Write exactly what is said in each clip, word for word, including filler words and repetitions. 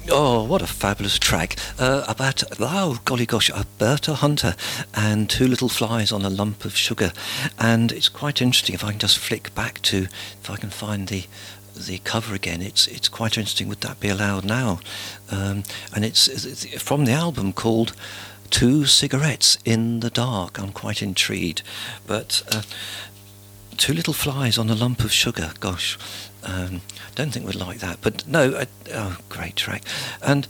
Oh, what a fabulous track. Uh, about, oh, golly gosh, Alberta Hunter and Two Little Flies on a Lump of Sugar. And it's quite interesting if I can just flick back to, if I can find the the cover again, it's it's quite interesting. Would that be allowed now? Um, and it's, it's from the album called Two Cigarettes in the Dark. I'm quite intrigued. But uh, Two Little Flies on a Lump of Sugar, gosh. Um, don't think we'd like that, but no. Uh, oh, great track, and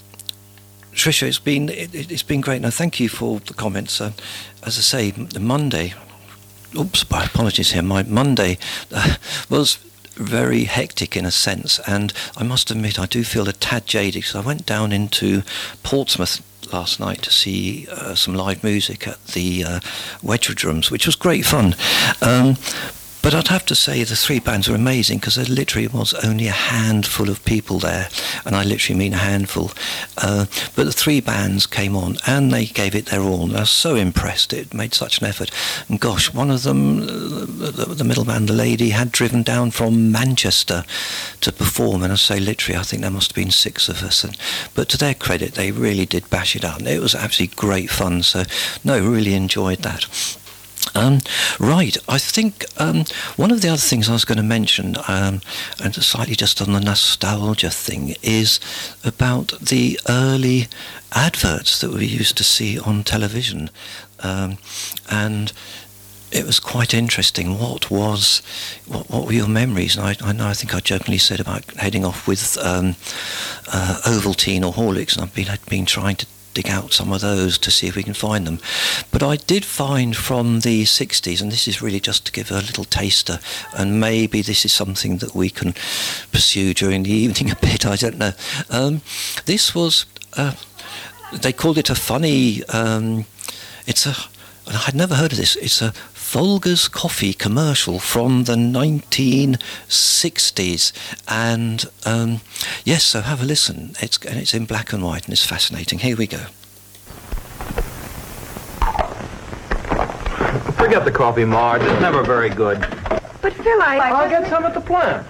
Tricia, it's been it, it's been great. No, thank you for the comments. Uh, as I say, the Monday. Oops, apologies here. My Monday uh, was very hectic in a sense, and I must admit I do feel a tad jaded because I went down into Portsmouth last night to see uh, some live music at the uh, Wedgewood, which was great fun. Um, But I'd have to say the three bands were amazing because there literally was only a handful of people there, and I literally mean a handful. Uh, but the three bands came on and they gave it their all, and I was so impressed. It made such an effort. And gosh, one of them, the, the middle band, the lady, had driven down from Manchester to perform, and I say literally, I think there must have been six of us. And, but to their credit, they really did bash it out. It was absolutely great fun. So, no, really enjoyed that. Um, right, I think um, one of the other things I was going to mention, um, and slightly just on the nostalgia thing, is about the early adverts that we used to see on television. Um, and it was quite interesting. What was, what, what were your memories? And I, I know I think I jokingly said about heading off with um, uh, Ovaltine or Horlicks, and I've been, I've been trying to dig out some of those to see if we can find them. But I did find from the sixties, and this is really just to give a little taster, and maybe this is something that we can pursue during the evening a bit, I don't know. Um, this was, uh, they called it a funny, um, it's a, I had never heard of this, it's a Folgers coffee commercial from the nineteen sixties, and um, yes, so have a listen. It's and it's in black and white, and it's fascinating. Here we go. Forget the coffee, Marge. It's never very good. But Phil, I... I'll get some at the plant.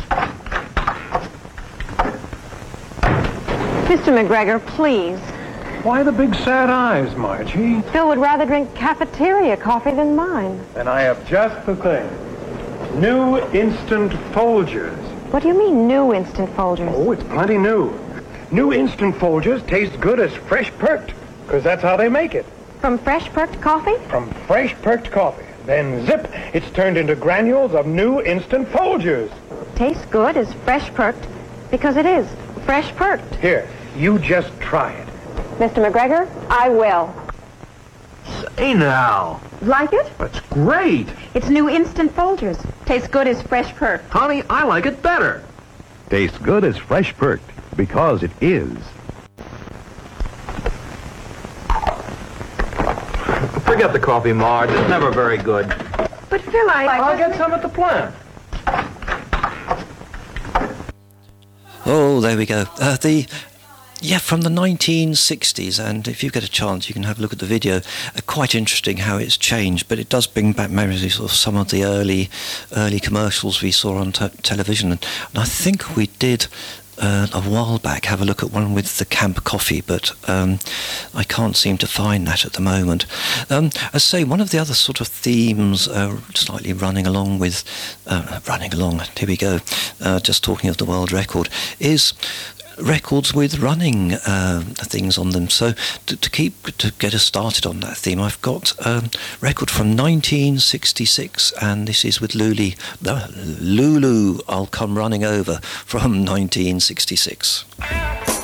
Mister McGregor, please. Why the big sad eyes, Margie? Phil would rather drink cafeteria coffee than mine. And I have just the thing. New Instant Folgers. What do you mean, new Instant Folgers? Oh, it's plenty new. New Instant Folgers taste good as fresh perked, because that's how they make it. From fresh perked coffee? From fresh perked coffee. Then, zip, it's turned into granules of New Instant Folgers. Tastes good as fresh perked because it is fresh perked. Here, you just try it. Mister McGregor, I will. Say now. Like it? That's great. It's new Instant Folgers. Tastes good as fresh perked. Honey, I like it better. Tastes good as fresh perked because it is. Forget the coffee, Marge. It's never very good. But Phil, I... I'll get some at the plant. Oh, there we go. Uh, the... Yeah, from the nineteen sixties, and if you get a chance, you can have a look at the video. Uh, quite interesting how it's changed, but it does bring back memories of some of the early, early commercials we saw on t- television. And, and I think we did uh, a while back have a look at one with the Camp Coffee, but um, I can't seem to find that at the moment. Um, as I say, one of the other sort of themes, uh, slightly running along with, uh, running along. Here we go. Uh, just talking of the world record is records with running uh, things on them. So to, to keep to get us started on that theme, I've got a um, record from nineteen sixty-six, and this is with Lulu. Uh, Lulu, I'll Come Running Over from nineteen sixty-six.